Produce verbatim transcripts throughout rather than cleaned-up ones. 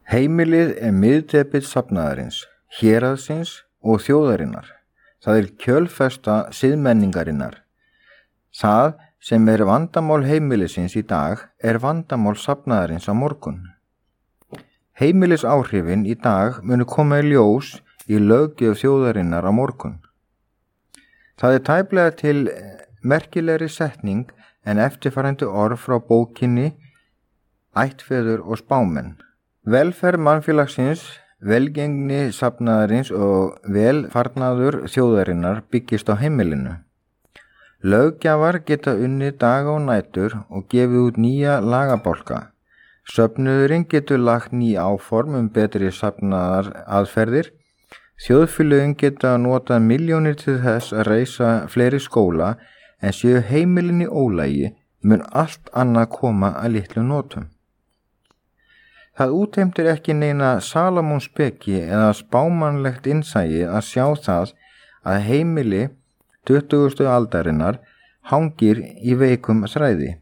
Heimilið er miðdepill safnaðarins, héraðsins og þjóðarinnar. Það er kjölfesta siðmenningarinnar. Það sem er vandamál heimilisins í dag er vandamál safnaðarins á morgun. Heimilisáhrifin í dag munu koma í ljós í löggjöf þjóðarinnar á morgun. Það er tæplega til merkilegri setning en eftirfarandi orð frá bókinni Ættfeður og spámenn. Velferð mannfélagsins, velgengni safnaðarins og velfarnaður þjóðarinnar byggist á heimilinu. Löggjafar geta unnið daga og nætur og gefið út nýja lagabálka. Söfnuðurinn getur lagt ný áform um betri safnaðar aðferðir. Þjóðfélögin geta notað milljónir til þess að reisa fleiri skóla, en séu heimilin í ólagi mun allt annað koma að litlu notum. Það útheimtir ekki neina Salómonsspeki eða spámannlegt innsæi að sjá það að heimili tuttugustu aldarinnar hangir í veikum þræði.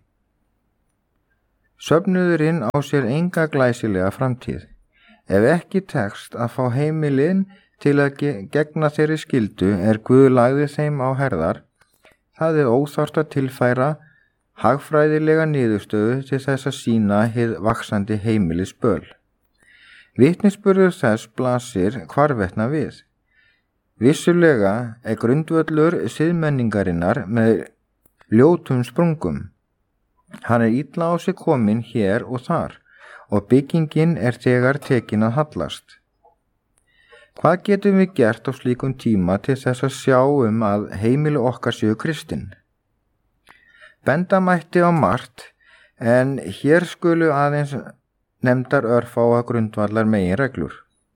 Söfnuðurinn á sér enga glæsilega framtíð. Ef ekki tekst að fá heimilin til að gegna þeirri skyldu er Guð lagði þeim á herðar, það er óþarft að tilfæra hagfræðilega niðurstöðu til þess að sýna hið vaxandi heimilisböl. Vitnisburður þess blasir hvarvetna við. Vissulega er grundvöllur siðmenningarinnar með ljótum sprungum. Hann er illa á sig kominn hér og þar og byggingin er þegar tekin að hallast. Hvað getum við gert á slíkum tíma til þess að sjá um að heimili okkar séu kristin? Benda mætti á margt, en hér skulu aðeins nefndar örfáa grundvallar meginreglur.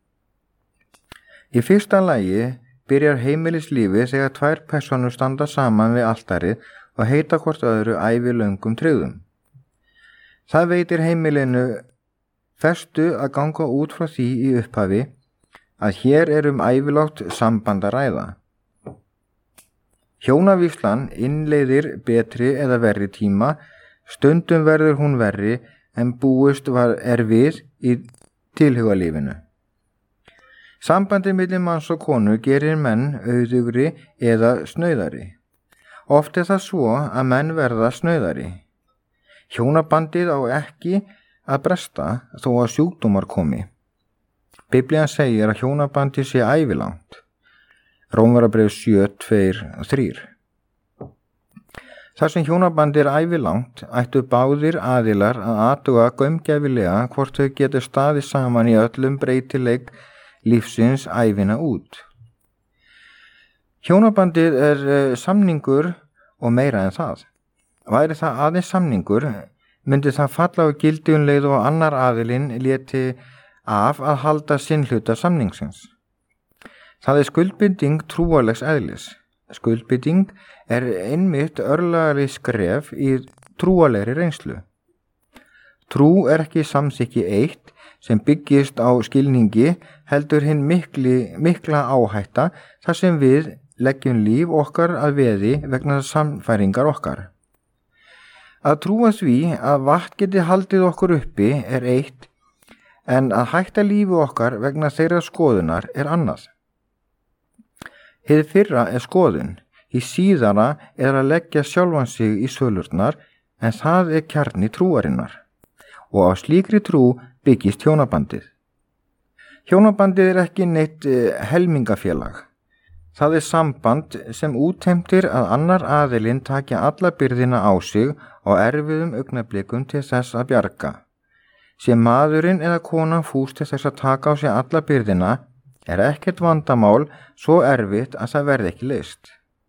Í fyrsta lagi byrjar heimilislífið þegar tvær persónur standa saman við altarið og heita hvort öðru ævilöngum tryggðum. Það veitir heimilinu festu að ganga út frá því í upphafi að hér er um ævilágt samband að ræða. Hjónavíslan innleiðir betri eða verri tíma, stundum verður hún verri en búist var er við í tilhugalífinu. Sambandið milli manns og konu gerir menn auðugri eða snauðari. Oft er það svo að menn verða snauðari. Hjónabandið á ekki að bresta þó að sjúkdómar komi. Biblían segir að hjónabandið sé ævilangt. Rómverjabréf sjö, tveir og þrír. Þar sem hjónabandið er ævilangt ættu báðir aðilar að athuga gaumgæfilega hvort þau getur staðið saman í öllum breytileik lífsins ævina út. Hjónabandið er samningur og meira en það. Væri það aðeins samningur, myndi það falla á gildi um leið og annar aðilinn léti af að halda sinn hluta samningsins. Það er skuldbinding trúarlegs eðlis. Skuldbinding er einmitt örlagari skref í trúarlegri reynslu. Trú er ekki samþykki eitt sem byggist á skilningi, heldur hinn mikli, mikla áhætta þar sem við leggjum líf okkar að veði vegna samfæringar okkar. Að trúa því að vatn geti haldið okkur uppi er eitt, en að hætta lífi okkar vegna þeirra skoðunar er annað. Hið fyrra er skoðun, í síðara er að leggja sjálfan sig í sölurnar, en það er kjarni trúarinnar. Og á slíkri trú byggist hjónabandið. Hjónabandið er ekki neitt helmingafélag. Það er samband sem útheimtir að annar aðilinn taki alla byrðina á sig á erfiðum augnablikum til þess að bjarga. Sé maðurinn eða konan fús til þess að taka á sig alla byrðina, er ekkert vandamál svo erfitt að það verði ekki leyst.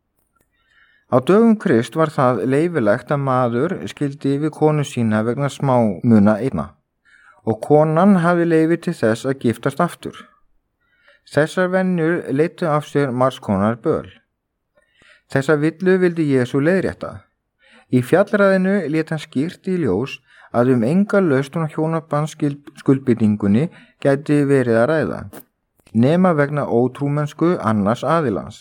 Á dögum Krist var það leyfilegt að maður skildi við konu sína vegna smámuna einna og konan hafi leyfi til þess að giftast aftur. Þessar venjur leiddu af sér margs konar böl. Þessa villu vildi Jesú leiðrétta. Í fjallræðinu lét hann skýrt í ljós að um enga lausn á hjónabandskuldbindingunni gæti verið að ræða, nema vegna ótrúmennsku annars aðilans.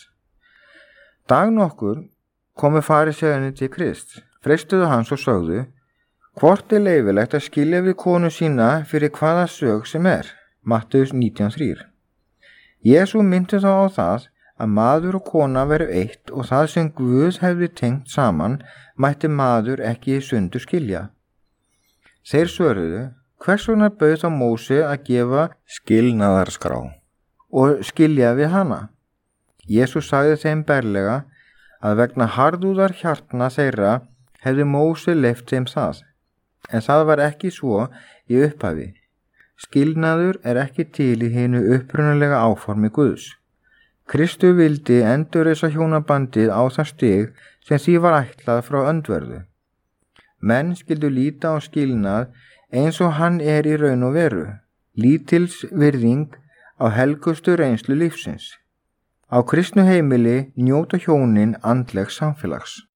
Dag nokkur komu farisæjarnir til Krist, freistuðu hans og sögðu: Hvort er leyfilegt að skilja við konu sína fyrir hvaða sök sem er? Mattheus nítján þrjú. Jesú myndi þá á það að maður og kona veru eitt og það sem Guð hefði tengt saman mætti maður ekki sundur skilja. Þeir svöruðu, hvers vegna bauð þá Móse að gefa skilnaðarskrá og skilja við hana? Jesú sagði þeim berlega að vegna harðúðar hjartna þeirra hefði Móse leyft þeim það, en það var ekki svo í upphafi. Skilnaður er ekki til í hinu upprunalega áformi Guðs. Kristu vildi endurreisa hjónabandið á það stig sem því var ætlað frá öndverðu. Menn skildu líta á skilnað eins og hann er í raun og veru, lítils virðing á helgustu reynslu lífsins. Á kristnu heimili njóta hjónin andlegs samfélags.